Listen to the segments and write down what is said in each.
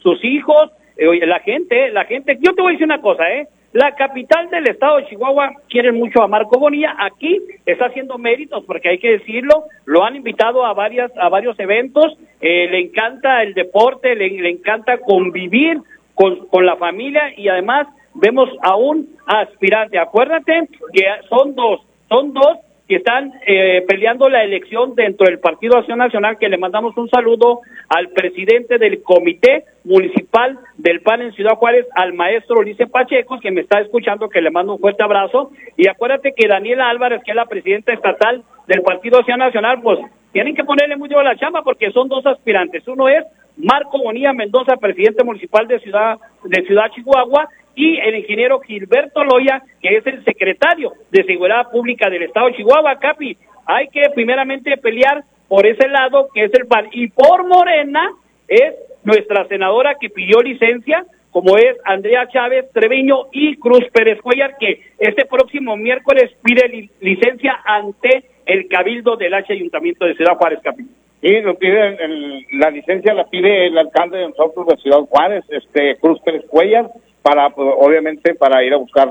sus hijos, la gente, yo te voy a decir una cosa, la capital del estado de Chihuahua quiere mucho a Marco Bonilla. Aquí está haciendo méritos, porque hay que decirlo, lo han invitado a varios eventos, le encanta el deporte, le encanta convivir con la familia, y además vemos a un aspirante. Acuérdate que son dos que están peleando la elección dentro del Partido Acción Nacional, que le mandamos un saludo al presidente del Comité Municipal del PAN en Ciudad Juárez, al maestro Ulises Pacheco, que me está escuchando, que le mando un fuerte abrazo. Y acuérdate que Daniela Álvarez, que es la presidenta estatal del Partido Acción Nacional, pues tienen que ponerle muy duro la chamba, porque son dos aspirantes. Uno es Marco Bonilla Mendoza, presidente municipal de Ciudad Chihuahua, y el ingeniero Gilberto Loya, que es el secretario de Seguridad Pública del estado de Chihuahua. Capi, hay que primeramente pelear por ese lado, que es el PAN, y por Morena es nuestra senadora que pidió licencia, como es Andrea Chávez Treviño y Cruz Pérez Cuellar, que este próximo miércoles pide licencia ante el Cabildo del Ayuntamiento de Ciudad Juárez, Capi. Sí, lo pide, la licencia la pide el alcalde de nosotros de Ciudad Juárez, Cruz Pérez Cuellar, para, pues, obviamente, para ir a buscar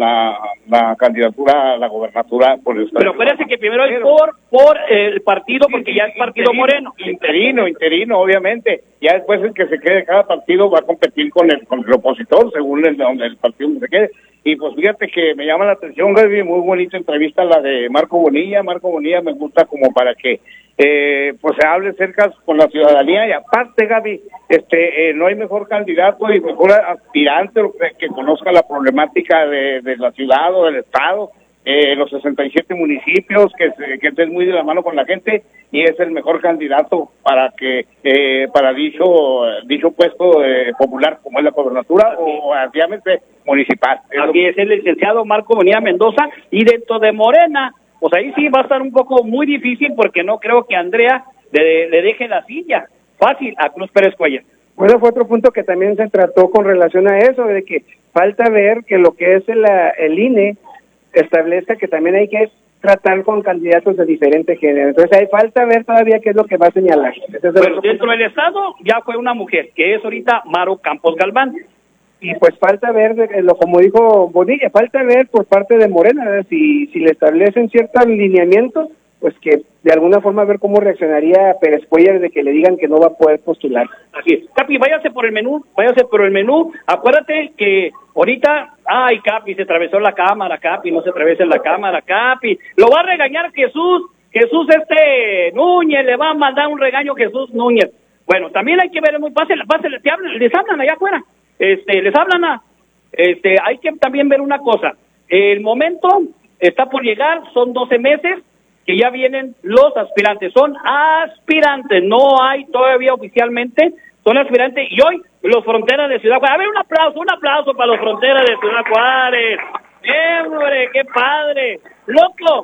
la candidatura a la gobernatura por el estado. Pero parece que primero es por el partido, porque ya es partido moreno. Interino, obviamente. Ya después el que se quede cada partido va a competir con el opositor, según el partido que se quede. Y pues fíjate que me llama la atención, Gaby, muy bonita entrevista la de Marco Bonilla. Marco Bonilla me gusta como para que pues se hable cerca con la ciudadanía, y aparte, Gaby, no hay mejor candidato y mejor aspirante que conozca la problemática de la ciudad o del estado, los 67 municipios, que esté muy de la mano con la gente, y es el mejor candidato para que para dicho puesto popular, como es la gobernatura o llámese municipal. Aquí es el licenciado Marco Bonilla Mendoza, y dentro de Morena, pues ahí sí va a estar un poco muy difícil, porque no creo que Andrea le deje la silla fácil a Cruz Pérez Cuellar. Bueno, fue otro punto que también se trató con relación a eso, de que falta ver que lo que es el INE establezca que también hay que tratar con candidatos de diferente género. Entonces hay falta ver todavía qué es lo que va a señalar. Pero dentro del estado ya fue una mujer, que es ahorita Maro Campos Galván. Y pues falta ver, como dijo Bonilla, falta ver por parte de Morena, ¿verdad? Si le establecen ciertos lineamientos, pues que de alguna forma ver cómo reaccionaría Pérez Cuellar de que le digan que no va a poder postular. Así es. Capi, váyase por el menú. Acuérdate que ahorita, Capi, se atravesó la cámara, Capi, no se atraviesa la cámara, Capi. Lo va a regañar Jesús Núñez, le va a mandar un regaño Jesús Núñez. Bueno, también hay que ver, muy fácil, les hablan allá afuera. Les hablan hay que también ver una cosa, el momento está por llegar, son 12 meses que ya vienen los aspirantes, son aspirantes, no hay todavía oficialmente, son aspirantes, y hoy los Fronteras de Ciudad Juárez, a ver, un aplauso para los Fronteras de Ciudad Juárez, hombre, qué padre, loco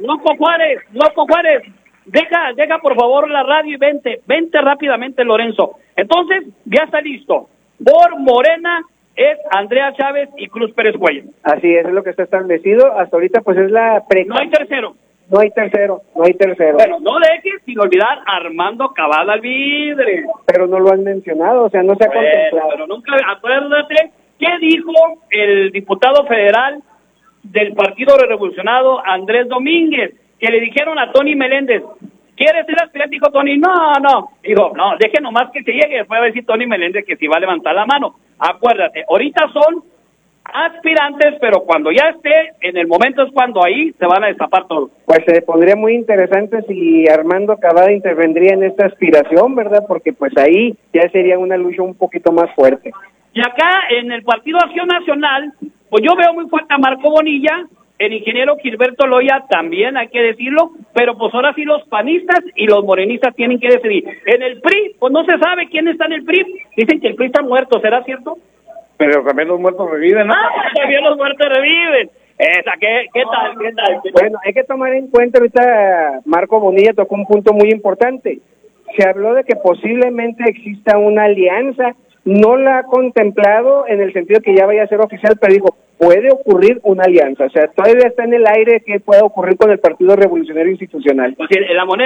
Juárez, deja por favor la radio y vente rápidamente, Lorenzo. Entonces, ya está listo. Por Morena es Andrea Chávez y Cruz Pérez Cuellar. Así es lo que está establecido. Hasta ahorita pues es la No hay tercero. Bueno, no dejes sin olvidar a Armando Cabal Alvidre. Pero no lo han mencionado, o sea, no se ha contemplado. Pero nunca, acuérdate, ¿qué dijo el diputado federal del Partido Revolucionario, Andrés Domínguez? Que le dijeron a Tony Meléndez, ¿quieres ser aspirante? Dijo Tony, no. Dijo, no, deje nomás que se llegue. Después va a decir Tony Meléndez que si va a levantar la mano. Acuérdate, ahorita son aspirantes, pero cuando ya esté, en el momento es cuando ahí se van a destapar todos. Pues se pondría muy interesante si Armando Cavada intervendría en esta aspiración, ¿verdad? Porque pues ahí ya sería una lucha un poquito más fuerte. Y acá, en el Partido Acción Nacional, pues yo veo muy fuerte a Marco Bonilla, el ingeniero Gilberto Loya también, hay que decirlo, pero pues ahora sí los panistas y los morenistas tienen que decidir. En el PRI, pues no se sabe quién está en el PRI, dicen que el PRI está muerto, ¿será cierto? Pero también los muertos reviven, ¿no? También los muertos reviven. ¿Qué tal? Bueno, hay que tomar en cuenta, ahorita Marco Bonilla tocó un punto muy importante. Se habló de que posiblemente exista una alianza, no la ha contemplado en el sentido que ya vaya a ser oficial, pero dijo, puede ocurrir una alianza, o sea, todavía está en el aire que pueda ocurrir con el Partido Revolucionario Institucional. Pues la moneda